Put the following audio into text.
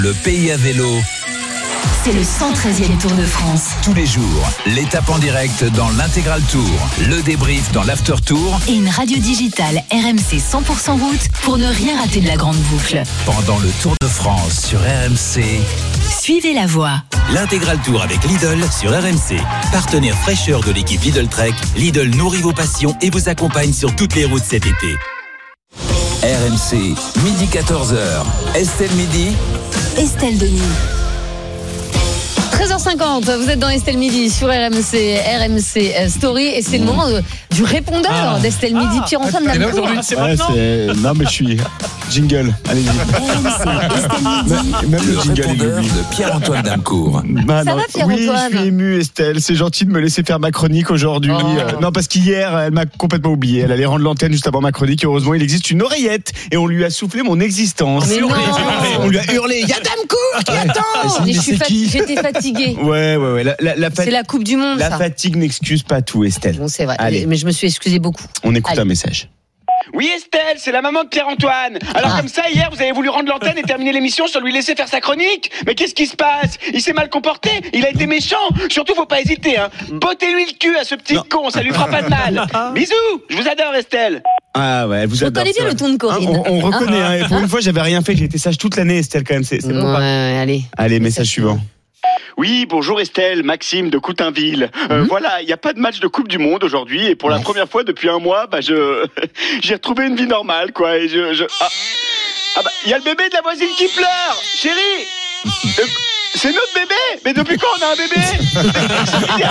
Le pays à vélo. C'est le 113e Tour de France. Tous les jours, l'étape en direct dans l'Intégral Tour, le débrief dans l'After Tour et une radio digitale RMC 100% route pour ne rien rater de la grande boucle. Pendant le Tour de France sur RMC. Suivez la voie. L'Intégral Tour avec Lidl sur RMC. Partenaire fraîcheur de l'équipe Lidl Trek, Lidl nourrit vos passions et vous accompagne sur toutes les routes cet été. RMC, midi 14h. Estelle Midi. Estelle Denis. 13h50, vous êtes dans Estelle Midi sur RMC Story et c'est le moment du répondeur d'Estelle Midi. Pierre-Antoine Damecourt. C'est maintenant. Non mais je suis jingle. Allez-y. Même le jingle. Répondeur de Pierre-Antoine Damecourt. Ça va, Pierre-Antoine? Oui, je suis ému, Estelle. C'est gentil de me laisser faire ma chronique aujourd'hui. Non, parce qu'hier, elle m'a complètement oublié. Elle allait rendre l'antenne juste avant ma chronique. Heureusement, il existe une oreillette et on lui a soufflé mon existence. Mais non. On lui a hurlé. Il y a Damecourt qui attend. J'étais fatiguée. Ouais. C'est la Coupe du Monde. La ça. fatigue n'excuse pas tout, Estelle. Bon, c'est vrai. Allez. Mais je me suis excusée beaucoup. On écoute Allez. un message. Oui Estelle, c'est la maman de Pierre-Antoine. Alors comme ça, hier, vous avez voulu rendre l'antenne et terminer l'émission sans lui laisser faire sa chronique. Mais qu'est-ce qui se passe? Il s'est mal comporté, il a été méchant. Surtout, faut pas hésiter, hein. Bottez-lui le cul à ce petit con, ça lui fera pas de mal. Bisous, je vous adore Estelle. Ah ouais, vous Je adore. reconnais bien le ton de Corinne. On reconnaît, hein. Et pour une fois, j'avais rien fait. J'ai été sage toute l'année, Estelle, quand même. C'est bon, pas. Allez. Allez, message suivant. Oui, bonjour Estelle, Maxime de Coutainville. Voilà, il n'y a pas de match de Coupe du Monde aujourd'hui et pour la première fois depuis un mois, j'ai retrouvé une vie normale, quoi. Et il y a le bébé de la voisine qui pleure, chérie. C'est notre bébé. Mais depuis quand on a un bébé?